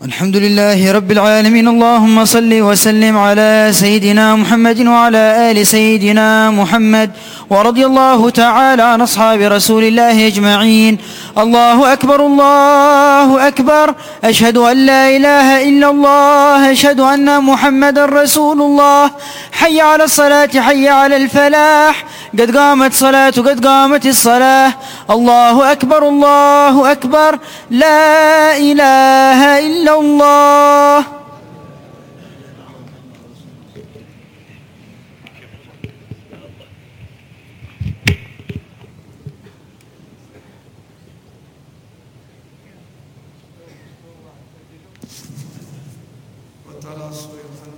الحمد لله رب العالمين. اللهم صل وسلم على سيدنا محمد وعلى آل سيدنا محمد، ورضي الله تعالى عن أصحاب رسول الله أجمعين. الله أكبر الله أكبر، أشهد أن لا إله إلا الله، أشهد أن محمد رسول الله. حي على الصلاة حي على الفلاح، قد قامت صلاة قد قامت الصلاة. الله أكبر الله أكبر، لا إله إلا الله.